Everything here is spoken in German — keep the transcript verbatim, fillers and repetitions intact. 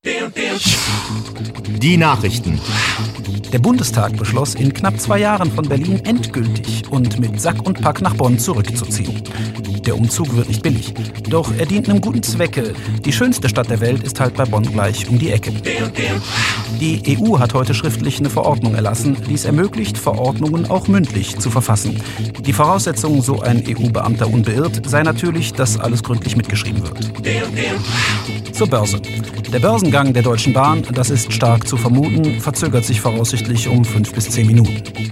Die Nachrichten. Der Bundestag beschloss, in knapp zwei Jahren von Berlin endgültig und mit Sack und Pack nach Bonn zurückzuziehen. Der Umzug wird nicht billig, doch er dient einem guten Zwecke. Die schönste Stadt der Welt ist halt bei Bonn gleich um die Ecke. Die E U hat heute schriftlich eine Verordnung erlassen, die es ermöglicht, Verordnungen auch mündlich zu verfassen. Die Voraussetzung, so ein E U-Beamter unbeirrt, sei natürlich, dass alles gründlich mitgeschrieben wird. Zur Börse. Der Börsengang der Deutschen Bahn, das ist stark zu vermuten, verzögert sich voraussichtlich um fünf bis zehn Minuten.